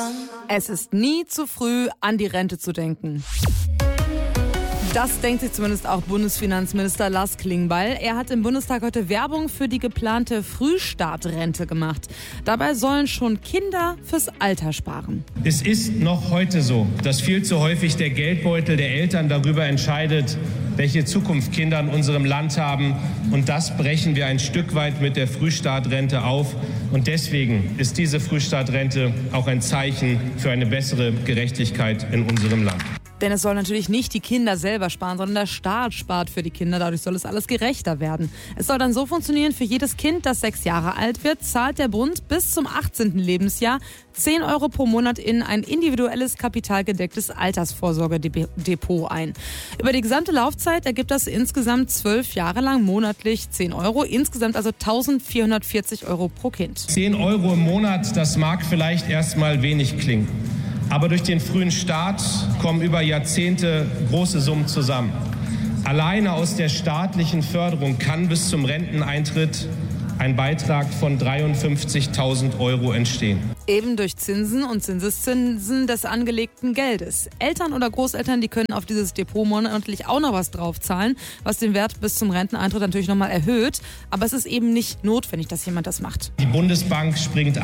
Es ist nie zu früh, an die Rente zu denken. Das denkt sich zumindest auch Bundesfinanzminister Lars Klingbeil. Er hat im Bundestag heute Werbung für die geplante Frühstartrente gemacht. Dabei sollen schon Kinder fürs Alter sparen. Es ist noch heute so, dass viel zu häufig der Geldbeutel der Eltern darüber entscheidet, welche Zukunft Kinder in unserem Land haben. Und das brechen wir ein Stück weit mit der Frühstartrente auf. Und deswegen ist diese Frühstartrente auch ein Zeichen für eine bessere Gerechtigkeit in unserem Land. Denn es soll natürlich nicht die Kinder selber sparen, sondern der Staat spart für die Kinder. Dadurch soll es alles gerechter werden. Es soll dann so funktionieren, für jedes Kind, das 6 Jahre alt wird, zahlt der Bund bis zum 18. Lebensjahr 10 Euro pro Monat in ein individuelles kapitalgedecktes Altersvorsorgedepot ein. Über die gesamte Laufzeit ergibt das insgesamt 12 Jahre lang monatlich 10 Euro. Insgesamt also 1.440 Euro pro Kind. 10 Euro im Monat, das mag vielleicht erstmal wenig klingen. Aber durch den frühen Start kommen über Jahrzehnte große Summen zusammen. Alleine aus der staatlichen Förderung kann bis zum Renteneintritt ein Beitrag von 53.000 Euro entstehen. Eben durch Zinsen und Zinseszinsen des angelegten Geldes. Eltern oder Großeltern, die können auf dieses Depot monatlich auch noch was draufzahlen, was den Wert bis zum Renteneintritt natürlich nochmal erhöht. Aber es ist eben nicht notwendig, dass jemand das macht. Die Bundesbank springt